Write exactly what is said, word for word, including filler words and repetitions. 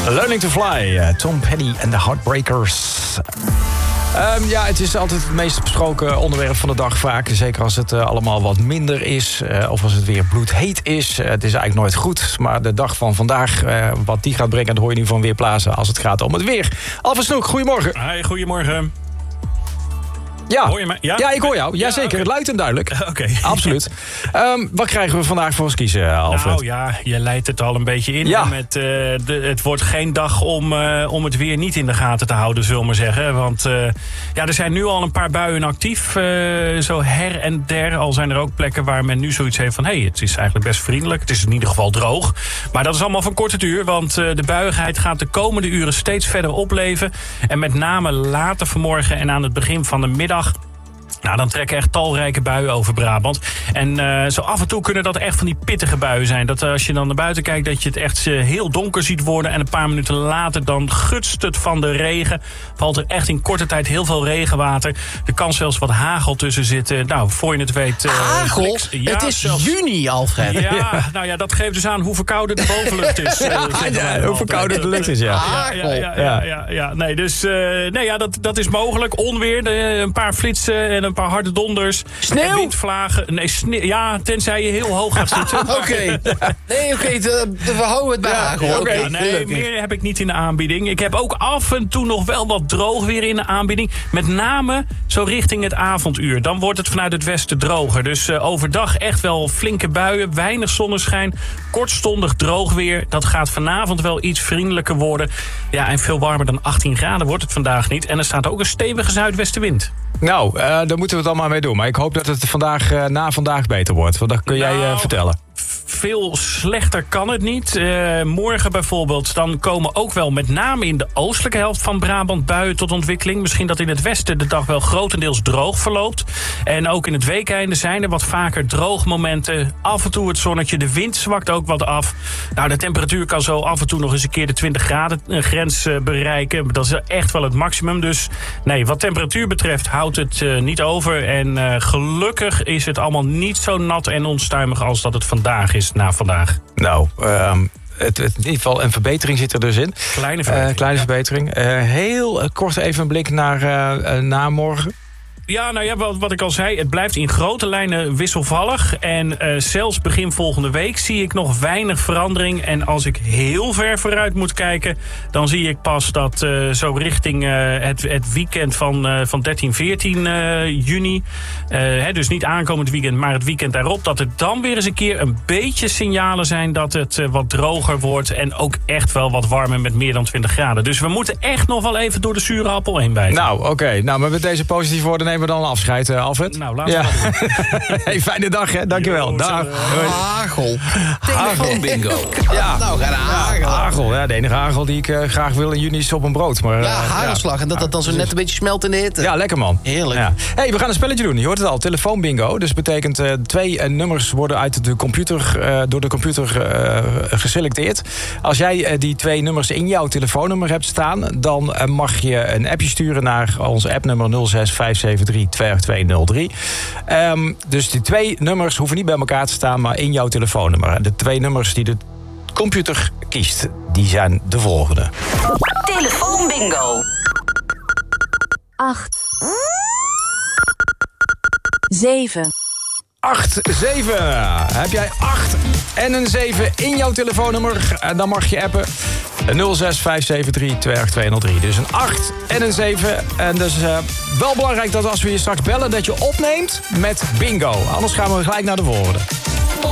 Learning to Fly, uh, Tom Petty en de Heartbreakers. Um, ja, het is altijd het meest besproken onderwerp van de dag vaak. Zeker als het uh, allemaal wat minder is. Uh, of als het weer bloedheet is. Uh, het is eigenlijk nooit goed. Maar de dag van vandaag, uh, wat die gaat brengen... dat hoor je nu van Weerplaza als het gaat om het weer. Alfred Snoek, goedemorgen. Hi, goedemorgen. Ja. Hoor je me? Ja, ja ik hoor jou. Jazeker, ja, okay. Luid en duidelijk. Oké. Okay. Absoluut. Um, wat krijgen we vandaag voor ons kiezen, Alfred? Nou ja, je leidt het al een beetje in. Ja. Met, uh, de, het wordt geen dag om, uh, om het weer niet in de gaten te houden, zullen we maar zeggen. Want uh, ja, er zijn nu al een paar buien actief. Uh, zo her en der. Al zijn er ook plekken waar men nu zoiets heeft van... hé, hey, het is eigenlijk best vriendelijk. Het is in ieder geval droog. Maar dat is allemaal van korte duur. Want uh, de buiigheid gaat de komende uren steeds verder opleven. En met name later vanmorgen en aan het begin van de middag... Nou, dan trekken echt talrijke buien over Brabant. En uh, zo af en toe kunnen dat echt van die pittige buien zijn. Dat uh, als je dan naar buiten kijkt, dat je het echt uh, heel donker ziet worden. En een paar minuten later dan gutst het van de regen. Valt er echt in korte tijd heel veel regenwater. Er kan zelfs wat hagel tussen zitten. Nou, voor je het weet... Uh, hagel? Fliks, ja, het is zelfs, juni, Alfred. Ja, ja, nou ja, dat geeft dus aan hoe verkouden de bovenlucht is. Uh, ja, ja, hoe verkouden de lucht is, ja. Ja, ja, ja, ja, ja, ja. Nee, dus uh, nee, ja, dat, dat is mogelijk. Onweer, de, een paar flitsen en een paar harde donders. Sneeuw? En windvlagen. Nee, sneeuw. Ja, tenzij je heel hoog gaat zitten. Oké. Okay. Nee, oké, okay, we houden het bij hagel. Ja, okay. ja, nee, meer heb ik niet in de aanbieding. Ik heb ook af en toe nog wel wat droog weer in de aanbieding. Met name zo richting het avonduur. Dan wordt het vanuit het westen droger. Dus uh, overdag echt wel flinke buien, weinig zonneschijn, kortstondig droog weer. Dat gaat vanavond wel iets vriendelijker worden. Ja, en veel warmer dan achttien graden wordt het vandaag niet. En er staat ook een stevige zuidwestenwind. Nou, uh, daar moeten we het allemaal mee doen. Maar ik hoop dat het vandaag uh, na vandaag beter wordt. Want dat kun jij uh, vertellen. Veel slechter kan het niet. Uh, morgen bijvoorbeeld, dan komen ook wel met name in de oostelijke helft van Brabant buien tot ontwikkeling. Misschien dat in het westen de dag wel grotendeels droog verloopt. En ook in het weekeinde zijn er wat vaker droogmomenten. Af en toe het zonnetje, de wind zwakt ook wat af. Nou, de temperatuur kan zo af en toe nog eens een keer de twintig graden grens uh, bereiken. Dat is echt wel het maximum. Dus nee, wat temperatuur betreft houdt het uh, niet over. En uh, gelukkig is het allemaal niet zo nat en onstuimig als dat het vandaag is. Na vandaag. Nou, um, het, het, in ieder geval een verbetering zit er dus in. Kleine verbetering. Uh, kleine ja. verbetering. Uh, heel uh, kort even een blik naar uh, uh, na morgen. Ja, nou ja, wat, wat ik al zei, het blijft in grote lijnen wisselvallig. En uh, zelfs begin volgende week zie ik nog weinig verandering. En als ik heel ver vooruit moet kijken, dan zie ik pas dat uh, zo richting uh, het, het weekend van, uh, van dertien, veertien uh, juni... Uh, hè, dus niet aankomend weekend, maar het weekend daarop... dat er dan weer eens een keer een beetje signalen zijn dat het uh, wat droger wordt... en ook echt wel wat warmer met meer dan twintig graden. Dus we moeten echt nog wel even door de zure appel heen bijten. Nou, oké. Okay. Nou, maar met deze positieve woorden nemen we dan afscheid, uh, Alfred. Nou, laten we ja. dat doen. Hey, fijne dag, hè. Dankjewel. Yo, dag. Hagel. Hagel. Bingo. Ja. Nou, ga naar hagel. Ja, hagel. Ja, de enige hagel die ik uh, graag wil in juni is op een brood. Maar, uh, ja, hagelslag. Ja. En dat dat dan zo net een beetje smelt in de hitte. Ja, lekker man. Heerlijk. Ja. Hey, we gaan een spelletje doen. Je hoort het al. Telefoonbingo. Dus betekent uh, twee uh, nummers worden uit de computer, uh, door de computer uh, geselecteerd. Als jij uh, die twee nummers in jouw telefoonnummer hebt staan, dan uh, mag je een appje sturen naar onze appnummer nul zes vijf zeven drie twee twee nul drie. Um, dus die twee nummers hoeven niet bij elkaar te staan, maar in jouw telefoonnummer. De twee nummers die de computer kiest, die zijn de volgende. Telefoonbingo. acht. zeven. acht, zeven. Heb jij acht en een zeven in jouw telefoonnummer? Dan mag je appen nul zes vijf zeven drie twee twee nul drie. Dus een acht en een zeven. En dus uh, wel belangrijk dat als we je straks bellen, dat je opneemt met bingo. Anders gaan we gelijk naar de volgende.